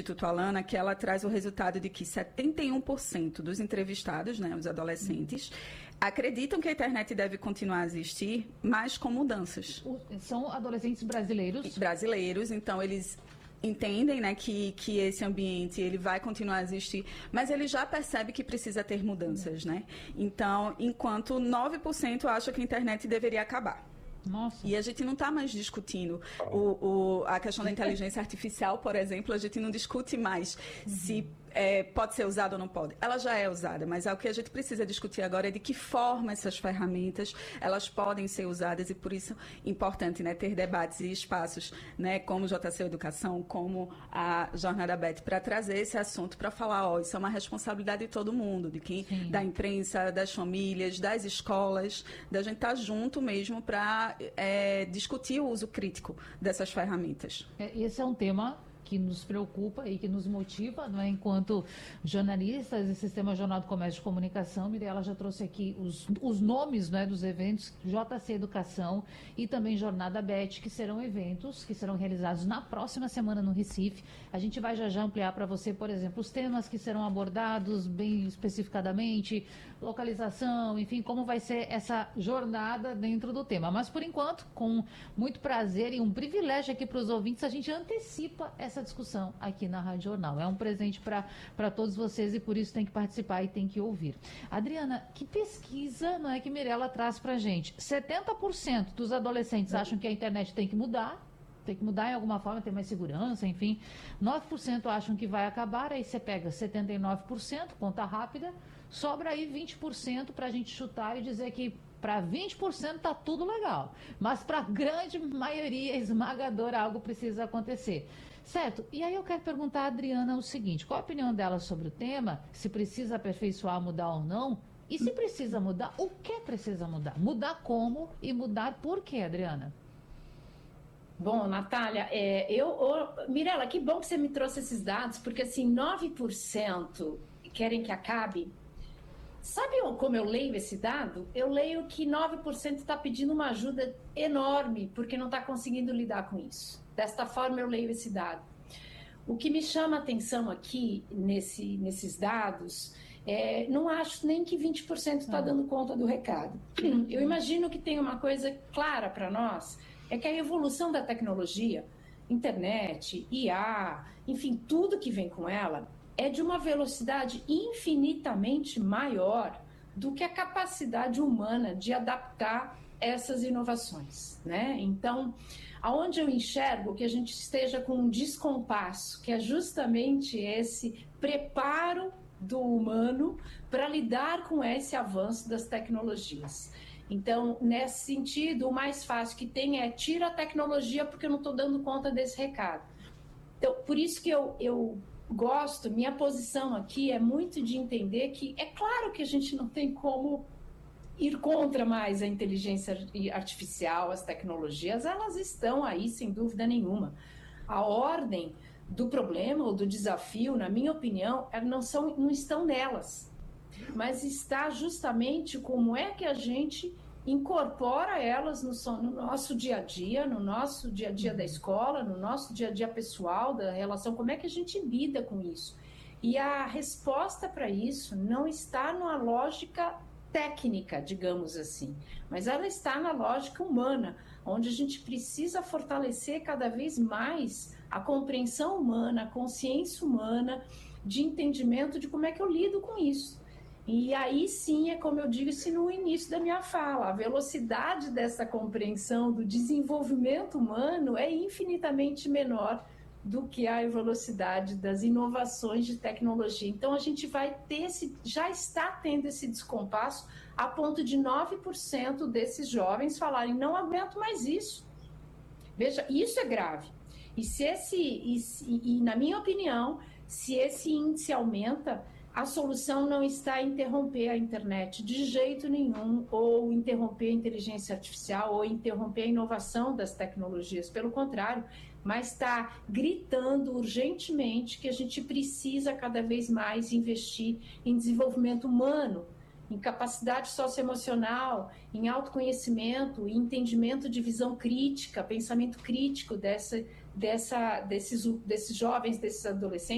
Instituto Alana, que ela traz o resultado de que 71% dos entrevistados, né, os adolescentes, acreditam que a internet deve continuar a existir, mas com mudanças. São adolescentes brasileiros? Brasileiros, então eles entendem, né, que esse ambiente ele vai continuar a existir, mas ele já percebe que precisa ter mudanças, né? Então, enquanto 9% acham que a internet deveria acabar. Nossa. E a gente não está mais discutindo a questão da inteligência artificial, por exemplo, a gente não discute mais se pode ser usada ou não pode. Ela já é usada, mas o que a gente precisa discutir agora é de que forma essas ferramentas elas podem ser usadas, e por isso é importante, né, ter debates e espaços, né, como o JC Educação, como a Jornada Beth, para trazer esse assunto, para falar, isso é uma responsabilidade de todo mundo, de quem, da imprensa, das famílias, das escolas, da gente estar junto mesmo para discutir o uso crítico dessas ferramentas. Esse é um tema que nos preocupa e que nos motiva, não é? Enquanto jornalistas e Sistema Jornal do Comércio de Comunicação. Mirela já trouxe aqui os nomes, não é, dos eventos, JC Educação e também Jornada Beth, que serão eventos que serão realizados na próxima semana no Recife. A gente vai já ampliar para você, por exemplo, os temas que serão abordados bem especificadamente, localização, enfim, como vai ser essa jornada dentro do tema. Mas, por enquanto, com muito prazer e um privilégio aqui para os ouvintes, a gente antecipa essa discussão aqui na Rádio Jornal. É um presente para todos vocês e por isso tem que participar e tem que ouvir. Adriana, que pesquisa, não é, que Mirela traz para a gente? 70% dos adolescentes acham que a internet tem que mudar em alguma forma, ter mais segurança, enfim. 9% acham que vai acabar, aí você pega 79%, conta rápida, sobra aí 20% para a gente chutar e dizer que para 20% está tudo legal, mas para a grande maioria esmagadora algo precisa acontecer. Certo? E aí eu quero perguntar à Adriana o seguinte, qual a opinião dela sobre o tema, se precisa aperfeiçoar, mudar ou não, e se precisa mudar, o que precisa mudar? Mudar como e mudar por quê, Adriana? Bom, Natália, Mirela, que bom que você me trouxe esses dados, porque assim, 9% querem que acabe. Sabe como eu leio esse dado? Eu leio que 9% está pedindo uma ajuda enorme, porque não está conseguindo lidar com isso. Desta forma eu leio esse dado. O que me chama a atenção aqui nesses dados, não acho nem que 20% está dando conta do recado. Eu imagino que tem uma coisa clara para nós, é que a evolução da tecnologia, internet, IA, enfim, tudo que vem com ela, é de uma velocidade infinitamente maior do que a capacidade humana de adaptar essas inovações, né? Então, aonde eu enxergo que a gente esteja com um descompasso, que é justamente esse preparo do humano para lidar com esse avanço das tecnologias. Então, nesse sentido, o mais fácil que tem é tira a tecnologia porque eu não estou dando conta desse recado. Então, por isso que eu gosto, minha posição aqui é muito de entender que é claro que a gente não tem como ir contra mais a inteligência artificial, as tecnologias, elas estão aí sem dúvida nenhuma. A ordem do problema ou do desafio, na minha opinião, não estão nelas, mas está justamente como é que a gente incorpora elas no nosso dia a dia, no nosso dia a dia da escola, no nosso dia a dia pessoal, da relação, como é que a gente lida com isso. E a resposta para isso não está numa lógica técnica, digamos assim, mas ela está na lógica humana, onde a gente precisa fortalecer cada vez mais a compreensão humana, a consciência humana, de entendimento de como é que eu lido com isso. E aí sim, é como eu disse no início da minha fala, a velocidade dessa compreensão do desenvolvimento humano é infinitamente menor do que a velocidade das inovações de tecnologia. Então a gente vai ter já está tendo esse descompasso a ponto de 9% desses jovens falarem, não aguento mais isso. Veja, isso é grave. E na minha opinião, se esse índice aumenta, a solução não está em interromper a internet de jeito nenhum, ou interromper a inteligência artificial, ou interromper a inovação das tecnologias. Pelo contrário, mas está gritando urgentemente que a gente precisa cada vez mais investir em desenvolvimento humano, em capacidade socioemocional, em autoconhecimento, em entendimento de visão crítica, pensamento crítico desses jovens, desses adolescentes.